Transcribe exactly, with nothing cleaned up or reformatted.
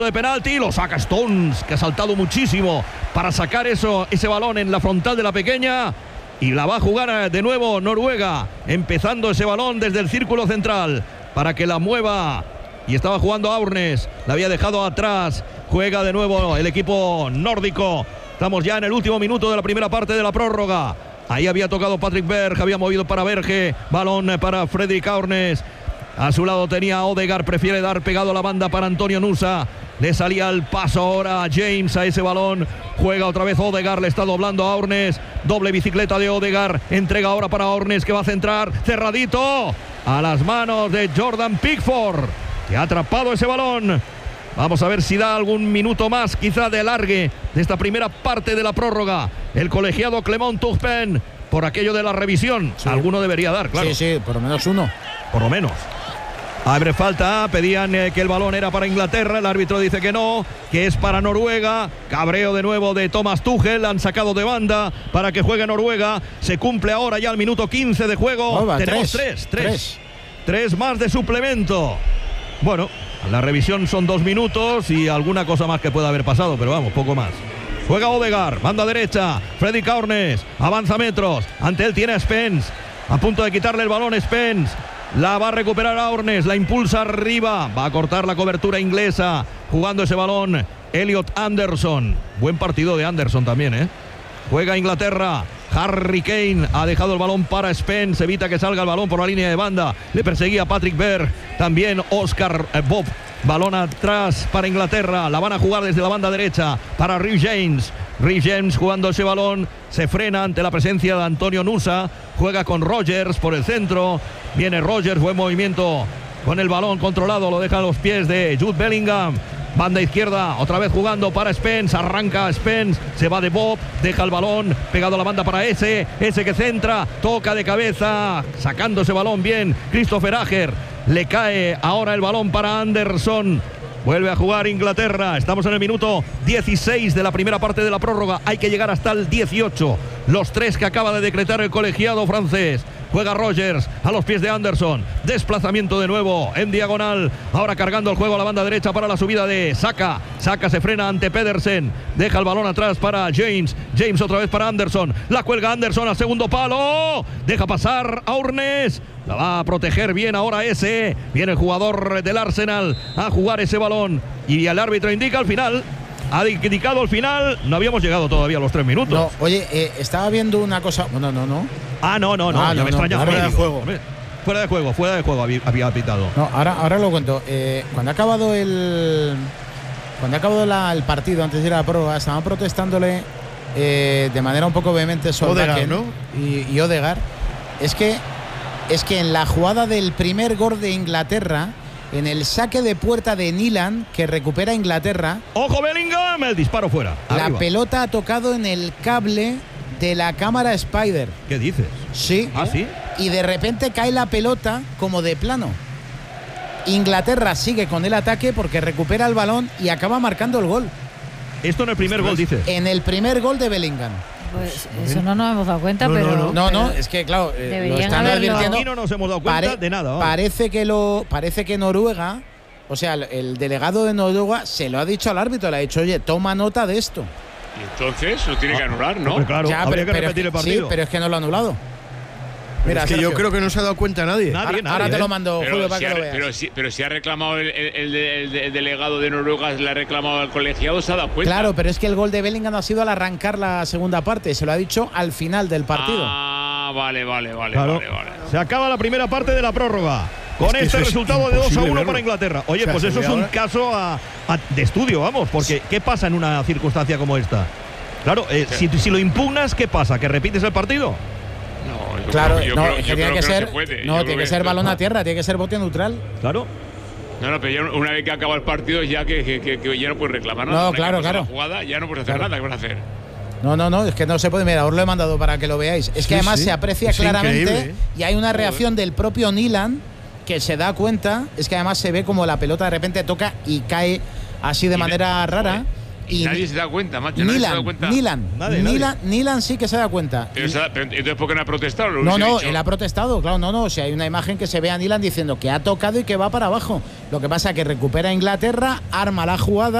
de penalti, lo saca Stones, que ha saltado muchísimo para sacar eso, ese balón en la frontal de la pequeña, y la va a jugar de nuevo Noruega, empezando ese balón desde el círculo central para que la mueva, y estaba jugando Aurnes, la había dejado atrás, juega de nuevo el equipo nórdico. Estamos ya en el último minuto de la primera parte de la prórroga. Ahí había tocado Patrick Berg, había movido para Berge, balón para Fredrik Aurnes. A su lado tenía a Odegaard, prefiere dar pegado a la banda para Antonio Nusa. Le salía el paso ahora a James a ese balón. Juega otra vez Odegaard, le está doblando a Aurnes. Doble bicicleta de Odegaard. Entrega ahora para Aurnes, que va a centrar. Cerradito a las manos de Jordan Pickford, que ha atrapado ese balón. Vamos a ver si da algún minuto más, quizá de alargue, de esta primera parte de la prórroga. El colegiado Clement Turpin, por aquello de la revisión. Sí. Alguno debería dar, claro. Sí, sí, por lo menos uno. Por lo menos. Abre falta, pedían eh, que el balón era para Inglaterra, el árbitro dice que no, que es para Noruega. Cabreo de nuevo de Thomas Tuchel, han sacado de banda para que juegue Noruega. Se cumple ahora ya el minuto quince de juego. Oh, va, Tenemos tres, tres, tres, tres. Tres más de suplemento. Bueno, la revisión son dos minutos y alguna cosa más que pueda haber pasado, pero vamos, poco más. Juega Odegaard, banda derecha, Fredrik Aurnes, avanza metros, ante él tiene a Spence, a punto de quitarle el balón Spence. La va a recuperar Aurnes, la impulsa arriba, va a cortar la cobertura inglesa, jugando ese balón Elliot Anderson. Buen partido de Anderson también, ¿eh? Juega Inglaterra, Harry Kane ha dejado el balón para Spence, evita que salga el balón por la línea de banda, le perseguía Patrick Berg, también Oscar eh, Bob. Balón atrás para Inglaterra, la van a jugar desde la banda derecha para Reece James. Reece James jugando ese balón, se frena ante la presencia de Antonio Nusa, juega con Rogers por el centro, viene Rogers, buen movimiento con el balón controlado, lo deja a los pies de Jude Bellingham. Banda izquierda, otra vez jugando para Spence, arranca Spence, se va de Bob, deja el balón, pegado a la banda para ese, ese que centra, toca de cabeza, sacando ese balón bien, Christopher Ajer, le cae ahora el balón para Anderson. Vuelve a jugar Inglaterra, estamos en el minuto dieciséis de la primera parte de la prórroga, hay que llegar hasta el dieciocho, los tres que acaba de decretar el colegiado francés. Juega Rogers a los pies de Anderson, desplazamiento de nuevo en diagonal, ahora cargando el juego a la banda derecha para la subida de Saka. Saka se frena ante Pedersen, deja el balón atrás para James, James otra vez para Anderson, la cuelga Anderson al segundo palo, deja pasar a Aurnes, la va a proteger bien ahora ese, viene el jugador del Arsenal a jugar ese balón y el árbitro indica al final. Ha indicado al final, no habíamos llegado todavía a los tres minutos. No, oye, eh, estaba viendo una cosa. No, no, no. Ah, no, no, no. Ah, ya no, me no, extrañaba. fuera de juego. Fuera de juego, fuera de juego había, había pitado. No, ahora, ahora lo cuento. Eh, cuando ha acabado el. Cuando ha acabado la, el partido, antes de ir a la prórroga, estaban protestándole eh, de manera un poco vehemente Solbakken, ¿no? Y, y Odegaard. Es que, es que en la jugada del primer gol de Inglaterra, en el saque de puerta de Nilan, que recupera Inglaterra. ¡Ojo Bellingham! El disparo fuera. La Arriba. pelota ha tocado en el cable de la cámara Spider. ¿Qué dices? Sí. ¿Ah, sí? Y de repente cae la pelota como de plano. Inglaterra sigue con el ataque porque recupera el balón y acaba marcando el gol. Esto en el primer gol, dices. En el primer gol de Bellingham. Pues eso no nos hemos dado cuenta, no, pero. No, no, no, pero no, es que claro, eh, lo están haberlo... advirtiendo. Aquí no nos hemos dado cuenta Pare, de nada. Vamos. Parece que lo, parece que Noruega, o sea, el, el delegado de Noruega se lo ha dicho al árbitro, le ha dicho, oye, toma nota de esto. Y entonces lo tiene que anular, ¿no? Pues claro, ya, habría pero, que pero repetir es el que, partido. sí, pero es que no lo ha anulado. Mira, es que Sergio, yo creo que no se ha dado cuenta nadie. Nadie, ahora, nadie ahora te ¿eh? lo mando, pero Julio, para si que ha, lo veas. Pero si, pero si ha reclamado el, el, el, el, el delegado de Noruega, le ha reclamado al colegiado, se ha dado cuenta. Claro, pero es que el gol de Bellingham ha sido al arrancar la segunda parte, se lo ha dicho al final del partido. Ah, vale, vale, vale, Claro. vale, vale. Se acaba la primera parte de la prórroga. Con Es que este eso es resultado de dos a uno verlo. para Inglaterra. Oye, O sea, pues se eso ve es un ahora. caso a, a, de estudio, vamos, porque ¿qué pasa en una circunstancia como esta? Claro, eh, si, si lo impugnas, ¿qué pasa? ¿Que repites el partido? No, yo Claro, creo, yo no, creo, es que yo tiene creo que que ser, no se puede. no, Yo tiene creo que ser balón no. a tierra, tiene que ser bote neutral. Claro. No, no, pero ya una vez que acaba el partido, ya que, que, que, que ya no puedes reclamar No, nada. Una vez claro, que pasa claro. la jugada, ya no puedes hacer Claro. nada. ¿Qué vas a hacer? No, no, no, es que no se puede. Mira, os lo he mandado para que lo veáis. Es que Sí, además sí, se aprecia es claramente increíble, ¿eh? y hay una reacción del propio Nilan que se da cuenta. Es que además se ve como la pelota de repente toca y cae así de Y manera de- rara. Y nadie se da cuenta, macho. Nadie Nilan, se da cuenta. Nilan, Nadie, Nilan, nadie. Nilan sí que se da cuenta. Pero, Y- pero entonces, ¿por qué no ha protestado? Lo no, hubiese no, dicho. él ha protestado, claro, no, no. O sea, hay una imagen que se ve a Nilan diciendo que ha tocado y que va para abajo. Lo que pasa es que recupera Inglaterra, arma la jugada.